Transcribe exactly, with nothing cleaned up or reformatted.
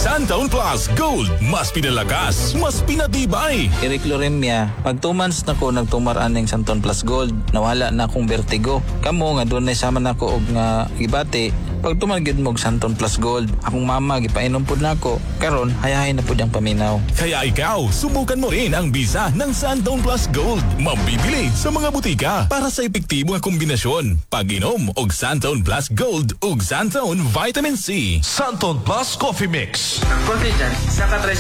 Santon Plus Gold, mas pinalakas, mas pinatibay. Eric Loremia, pag two months na ko nagtumaraan ng Santon Plus Gold, nawala na akong vertigo. Kamo nga doon na sama na ko og nga gibati, pag tumagid mo og Santon Plus Gold, akong mama gipainom pud nako. Karon hayahay na pud ang paminaw. Kaya ikaw, subukan mo rin ang bisa ng Santon Plus Gold. Mabibili sa mga butika para sa epektibo nga kombinasyon. Pag-inom og Santon Plus Gold ug Santon Vitamin C. Santon Plus Coffee Mix. Ang coffee dyan, isa ka